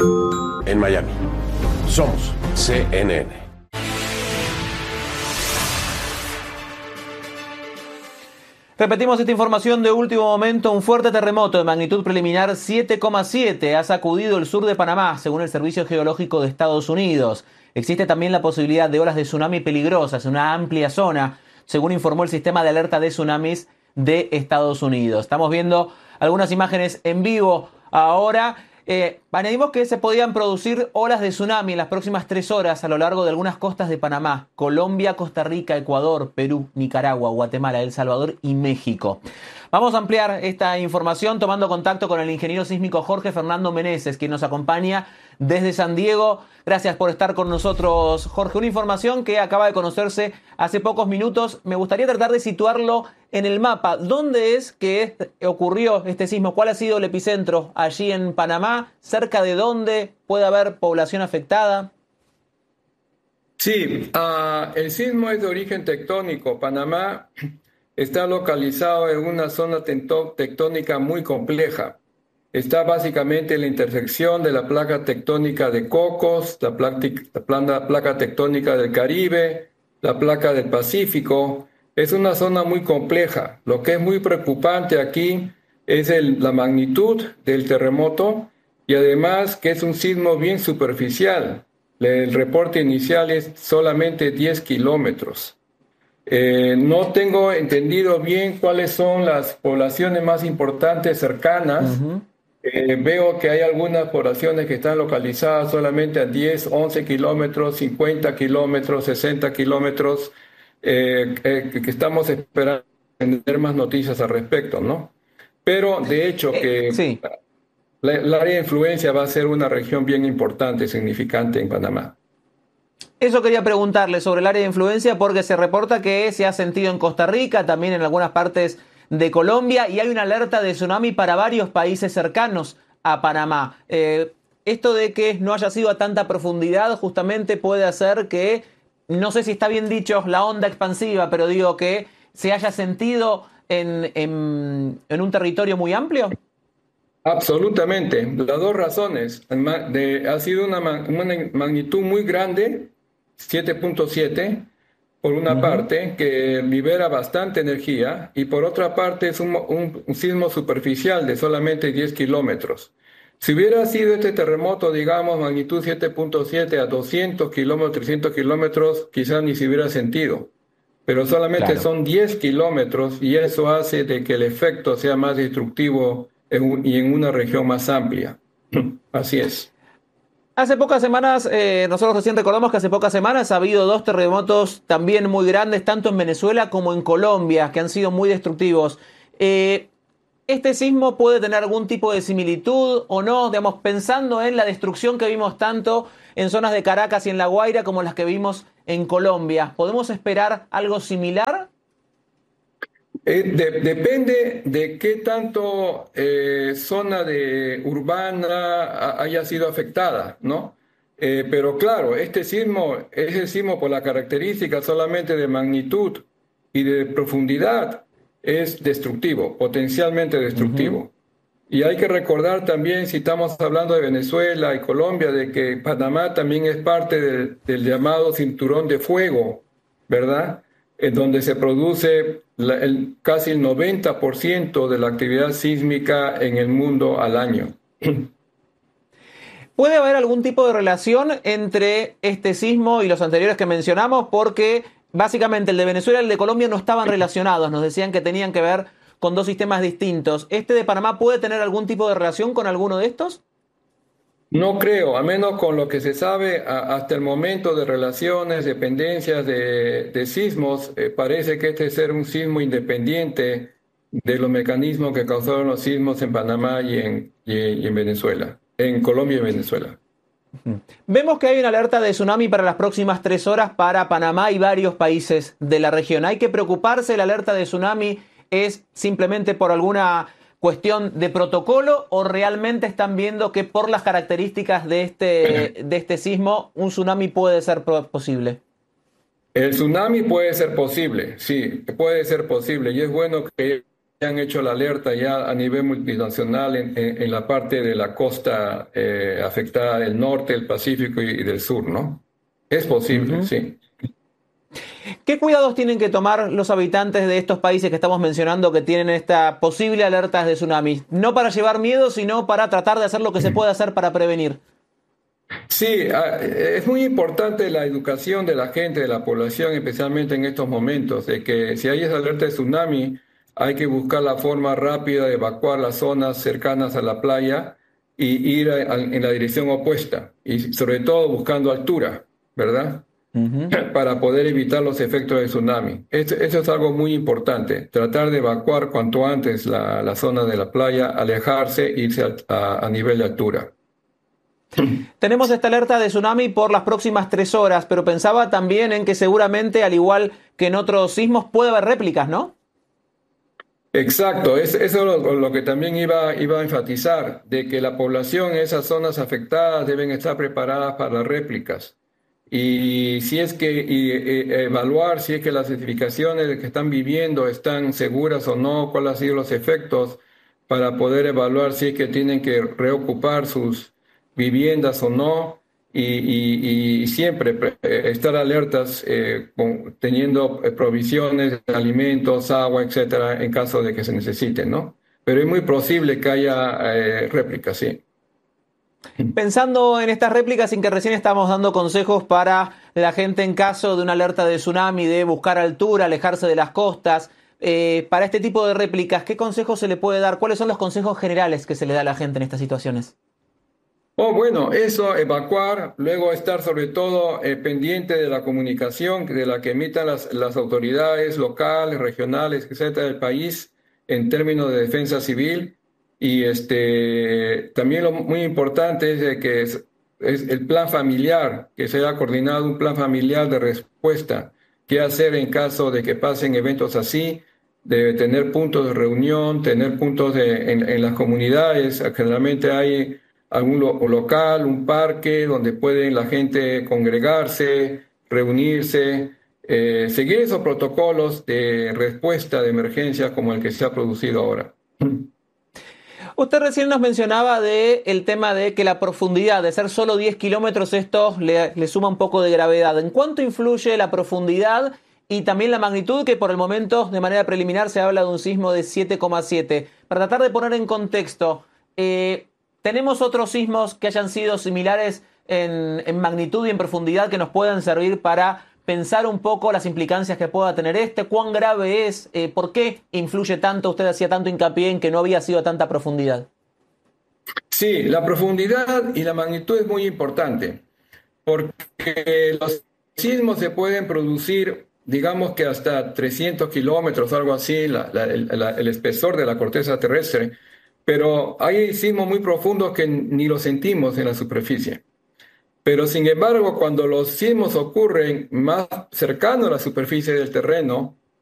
en Miami. Somos CNN. Repetimos esta información de último momento. Un fuerte terremoto de magnitud preliminar 7,7 ha sacudido el sur de Panamá, según el Servicio Geológico de Estados Unidos. Existe también la posibilidad de olas de tsunami peligrosas en una amplia zona, según informó el sistema de alerta de tsunamis de Estados Unidos. Estamos viendo algunas imágenes en vivo ahora. Añadimos que se podían producir olas de tsunami en las próximas 3 horas a lo largo de algunas costas de Panamá, Colombia, Costa Rica, Ecuador, Perú, Nicaragua, Guatemala, El Salvador y México. Vamos a ampliar esta información tomando contacto con el ingeniero sísmico Jorge Fernando Meneses, quien nos acompaña desde San Diego. Gracias por estar con nosotros, Jorge. Una información que acaba de conocerse hace pocos minutos. Me gustaría tratar de situarlo en el mapa. ¿Dónde es que ocurrió este sismo? ¿Cuál ha sido el epicentro allí en Panamá? ¿Cerca de dónde puede haber población afectada? Sí, el sismo es de origen tectónico. Panamá está localizado en una zona tectónica muy compleja. Está básicamente en la intersección de la placa tectónica de Cocos, la placa tectónica del Caribe, la placa del Pacífico. Es una zona muy compleja. Lo que es muy preocupante aquí es la magnitud del terremoto y además que es un sismo bien superficial. El reporte inicial es solamente 10 kilómetros. No tengo entendido bien cuáles son las poblaciones más importantes cercanas. Veo que hay algunas poblaciones que están localizadas solamente a 10, 11 kilómetros, 50 kilómetros, 60 kilómetros, que estamos esperando tener más noticias al respecto, ¿no? Pero de hecho que Sí. el área de influencia va a ser una región bien importante, significante en Panamá. Eso quería preguntarle sobre el área de influencia porque se reporta que se ha sentido en Costa Rica, también en algunas partes de Colombia, y hay una alerta de tsunami para varios países cercanos a Panamá. Esto de que no haya sido a tanta profundidad justamente puede hacer que, no sé si está bien dicho la onda expansiva, pero digo que se haya sentido en un territorio muy amplio. Absolutamente, las dos razones. Ha sido una magnitud muy grande, 7.7, por una parte, que libera bastante energía, y por otra parte es un sismo superficial de solamente 10 kilómetros. Si hubiera sido este terremoto, digamos, magnitud 7.7 a 200 kilómetros, 300 kilómetros, quizás ni se hubiera sentido. Pero solamente son 10 kilómetros y eso hace de que el efecto sea más destructivo y en una región más amplia. Así es. Hace pocas semanas, nosotros recién recordamos que hace pocas semanas ha habido 2 terremotos también muy grandes, tanto en Venezuela como en Colombia, que han sido muy destructivos. ¿Este sismo puede tener algún tipo de similitud o no? Digamos, pensando en la destrucción que vimos tanto en zonas de Caracas y en La Guaira como las que vimos en Colombia, ¿podemos esperar algo similar? Depende de qué tanto zona urbana haya sido afectada, ¿no? Pero claro, este sismo es el sismo por la característica solamente de magnitud y de profundidad, es destructivo, potencialmente destructivo. Y hay que recordar también, si estamos hablando de Venezuela y Colombia, de que Panamá también es parte del llamado cinturón de fuego, ¿verdad? En donde se produce casi el 90% de la actividad sísmica en el mundo al año. ¿Puede haber algún tipo de relación entre este sismo y los anteriores que mencionamos? Porque básicamente el de Venezuela y el de Colombia no estaban relacionados, nos decían que tenían que ver con 2 sistemas distintos. ¿Este de Panamá puede tener algún tipo de relación con alguno de estos? No creo, a menos con lo que se sabe hasta el momento de relaciones, dependencias de sismos, parece que este es un sismo independiente de los mecanismos que causaron los sismos en Panamá y en Venezuela, en Colombia y Venezuela. Vemos que hay una alerta de tsunami para las próximas 3 horas para Panamá y varios países de la región. ¿Hay que preocuparse? ¿La alerta de tsunami es simplemente por alguna cuestión de protocolo o realmente están viendo que por las características de este sismo un tsunami puede ser posible? El tsunami puede ser posible, sí, puede ser posible y es bueno que han hecho la alerta ya a nivel multinacional en la parte de la costa afectada del norte, del Pacífico y del sur, ¿no? Es posible, sí. ¿Qué cuidados tienen que tomar los habitantes de estos países que estamos mencionando que tienen esta posible alerta de tsunami? No para llevar miedo, sino para tratar de hacer lo que se puede hacer para prevenir. Sí, es muy importante la educación de la gente, de la población, especialmente en estos momentos, de que si hay esa alerta de tsunami, hay que buscar la forma rápida de evacuar las zonas cercanas a la playa y ir en la dirección opuesta, y sobre todo buscando altura, ¿verdad? Para poder evitar los efectos del tsunami. Eso es algo muy importante, tratar de evacuar cuanto antes la zona de la playa, alejarse, irse a nivel de altura. Tenemos esta alerta de tsunami por las próximas 3 horas, pero pensaba también en que seguramente, al igual que en otros sismos, puede haber réplicas, ¿no? Exacto, eso es lo que también iba a enfatizar, de que la población en esas zonas afectadas deben estar preparadas para las réplicas. Y si es que evaluar si es que las edificaciones que están viviendo están seguras o no, cuáles han sido los efectos, para poder evaluar si es que tienen que reocupar sus viviendas o no, y siempre estar alertas teniendo provisiones de alimentos, agua, etcétera, en caso de que se necesiten, ¿no? Pero es muy posible que haya réplicas, sí. Pensando en estas réplicas, sin que recién estamos dando consejos para la gente en caso de una alerta de tsunami, de buscar altura, alejarse de las costas, para este tipo de réplicas, ¿qué consejos se le puede dar? ¿Cuáles son los consejos generales que se le da a la gente en estas situaciones? Bueno, eso, evacuar, luego estar sobre todo pendiente de la comunicación de la que emitan las autoridades locales, regionales, etcétera, del país en términos de defensa civil. Y también lo muy importante es de que es el plan familiar, que se haya coordinado un plan familiar de respuesta. ¿Qué hacer en caso de que pasen eventos así? De tener puntos de reunión, tener puntos en las comunidades. Generalmente hay algún local, un parque donde puede la gente congregarse, reunirse, seguir esos protocolos de respuesta de emergencia como el que se ha producido ahora. Usted recién nos mencionaba el tema de que la profundidad, de ser solo 10 kilómetros, esto le suma un poco de gravedad. ¿En cuánto influye la profundidad y también la magnitud, que por el momento, de manera preliminar, se habla de un sismo de 7,7? Para tratar de poner en contexto, ¿tenemos otros sismos que hayan sido similares en magnitud y en profundidad que nos puedan servir para pensar un poco las implicancias que pueda tener cuán grave es, por qué influye tanto? Usted hacía tanto hincapié en que no había sido a tanta profundidad. Sí, la profundidad y la magnitud es muy importante, porque los sismos se pueden producir, digamos que hasta 300 kilómetros, algo así, el espesor de la corteza terrestre, pero hay sismos muy profundos que ni los sentimos en la superficie. Pero sin embargo, cuando los sismos ocurren más cercano a la superficie del terreno,